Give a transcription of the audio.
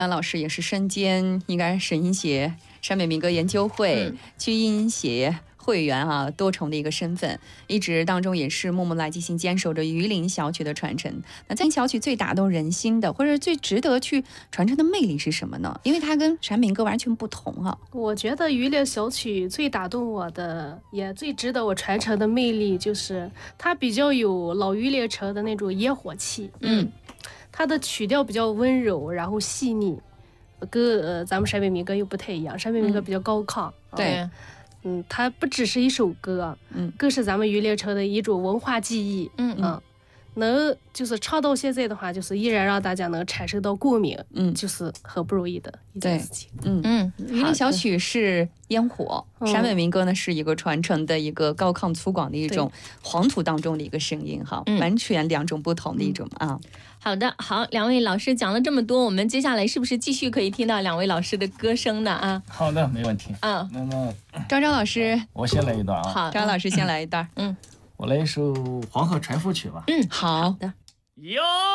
安老师也是身兼应该沈音协陕北民歌研究会、曲音协会员多重的一个身份，一直当中也是默默来进行坚守着榆林小曲的传承。那榆林小曲最打动人心的，或者最值得去传承的魅力是什么呢？因为它跟陕民歌完全不同我觉得榆林小曲最打动我的，也最值得我传承的魅力，就是它比较有老榆林城的那种烟火气。它的曲调比较温柔，然后细腻，跟咱们陕北民歌又不太一样。陕北民歌比较高亢， 对。 它不只是一首歌，更是咱们榆林城的一种文化记忆，能就是唱到现在的话，就是依然让大家能产生到共鸣，就是很不容易的一件事情。 榆林小曲是烟火，陕北民歌呢是一个传承的一个高亢粗犷的一种黄土当中的一个声音完全两种不同的一种好的，好，两位老师讲了这么多，我们接下来是不是继续可以听到两位老师的歌声呢？ 好的，没问题。那么张老师， 我先来一段好， 张老师先来一段。 我来一首《黄河船夫曲》吧。 好的。 哟。